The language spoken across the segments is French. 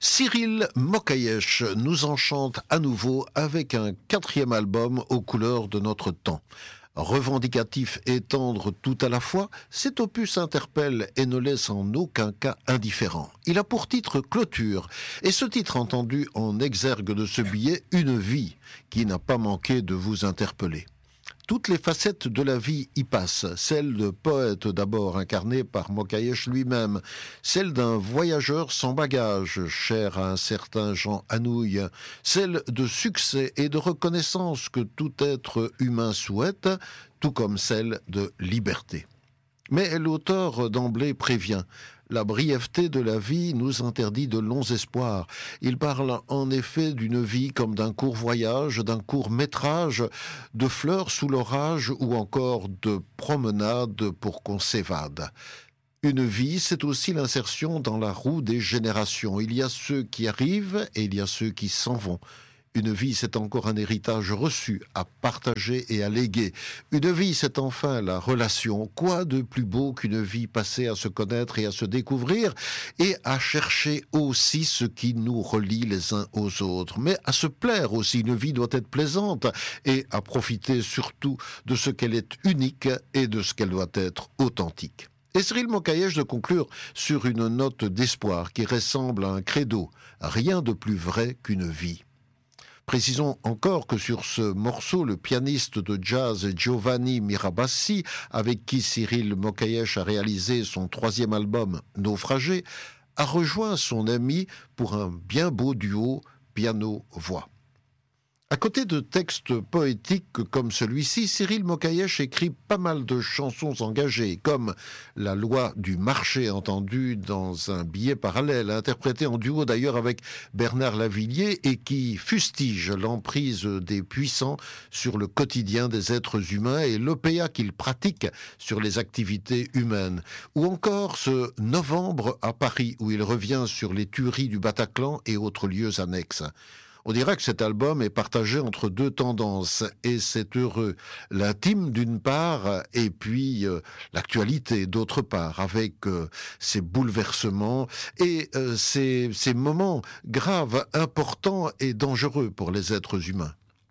Cyril Mokayesh nous enchante à nouveau avec un 4e album aux couleurs de notre temps. Revendicatif et tendre tout à la fois, cet opus interpelle et ne laisse en aucun cas indifférent. Il a pour titre Clôture, et ce titre entendu en exergue de ce billet Une vie, qui n'a pas manqué de vous interpeller. Toutes les facettes de la vie y passent, celle de poète d'abord incarnée par Mokayesh lui-même, celle d'un voyageur sans bagage, cher à un certain Jean Anouilh, celle de succès et de reconnaissance que tout être humain souhaite, tout comme celle de liberté. Mais l'auteur d'emblée prévient. La brièveté de la vie nous interdit de longs espoirs. Il parle en effet d'une vie comme d'un court voyage, d'un court métrage, de fleurs sous l'orage ou encore de promenade pour qu'on s'évade. Une vie, c'est aussi l'insertion dans la roue des générations. Il y a ceux qui arrivent et il y a ceux qui s'en vont. Une vie, c'est encore un héritage reçu, à partager et à léguer. Une vie, c'est enfin la relation. Quoi de plus beau qu'une vie passée à se connaître et à se découvrir et à chercher aussi ce qui nous relie les uns aux autres. Mais à se plaire aussi, une vie doit être plaisante et à profiter surtout de ce qu'elle est unique et de ce qu'elle doit être authentique. Et Cyril Mokayesh de conclure sur une note d'espoir qui ressemble à un credo. Rien de plus vrai qu'une vie. Précisons encore que sur ce morceau, le pianiste de jazz Giovanni Mirabassi, avec qui Cyril Mokayesh a réalisé son 3e album Naufragé, a rejoint son ami pour un bien beau duo piano-voix. À côté de textes poétiques comme celui-ci, Cyril Mokayesh écrit pas mal de chansons engagées, comme La loi du marché, entendue dans un billet parallèle, interprété en duo d'ailleurs avec Bernard Lavilliers et qui fustige l'emprise des puissants sur le quotidien des êtres humains et l'opéa qu'ils pratiquent sur les activités humaines. Ou encore ce Novembre à Paris, où il revient sur les tueries du Bataclan et autres lieux annexes. On dirait que cet album est partagé entre deux tendances, et c'est heureux. L'intime d'une part, et puis l'actualité d'autre part, avec ces bouleversements et ces moments graves, importants et dangereux pour les êtres humains.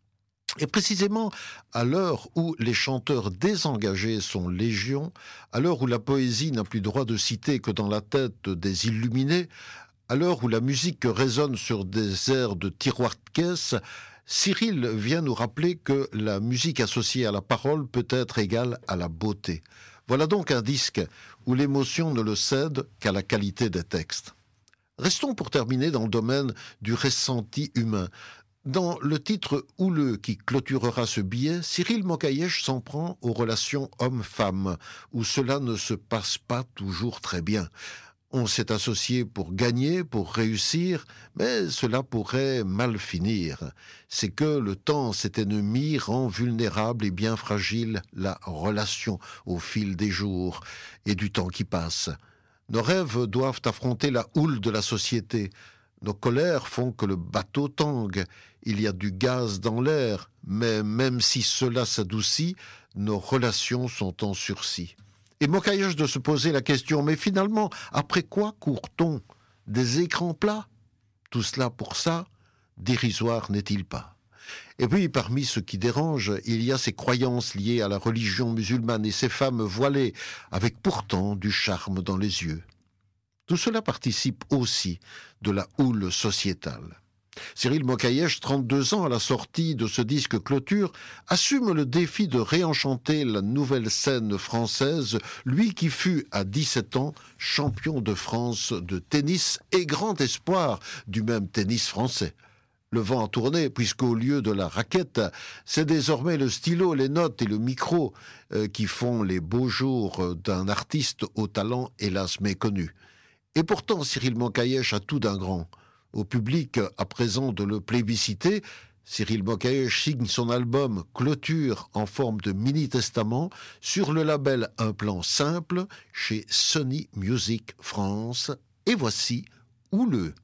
Et précisément, à l'heure où les chanteurs désengagés sont légion, à l'heure où la poésie n'a plus droit de citer que dans la tête des illuminés, à l'heure où la musique résonne sur des airs de tiroir de caisse, Cyril vient nous rappeler que la musique associée à la parole peut être égale à la beauté. Voilà donc un disque où l'émotion ne le cède qu'à la qualité des textes. Restons pour terminer dans le domaine du ressenti humain. Dans le titre houleux qui clôturera ce billet, Cyril Mokayesh s'en prend aux relations hommes-femmes, où cela ne se passe pas toujours très bien. On s'est associé pour gagner, pour réussir, mais cela pourrait mal finir. C'est que le temps, cet ennemi, rend vulnérable et bien fragile la relation au fil des jours et du temps qui passe. Nos rêves doivent affronter la houle de la société. Nos colères font que le bateau tangue. Il y a du gaz dans l'air, mais même si cela s'adoucit, nos relations sont en sursis. Et Mokayesh de se poser la question, mais finalement, après quoi court-on? Des écrans plats? Tout cela pour ça, dérisoire n'est-il pas? Et puis, parmi ce qui dérange, il y a ces croyances liées à la religion musulmane et ces femmes voilées, avec pourtant du charme dans les yeux. Tout cela participe aussi de la houle sociétale. Cyril Mokayesh, 32 ans à la sortie de ce disque Clôture, assume le défi de réenchanter la nouvelle scène française, lui qui fut à 17 ans champion de France de tennis et grand espoir du même tennis français. Le vent a tourné, puisqu'au lieu de la raquette, c'est désormais le stylo, les notes et le micro qui font les beaux jours d'un artiste au talent hélas méconnu. Et pourtant, Cyril Mokayesh a tout d'un grand. Au public, à présent de le plébisciter, Cyril Mokayesh signe son album Clôture en forme de mini-testament sur le label Un plan simple chez Sony Music France. Et voici Houleux.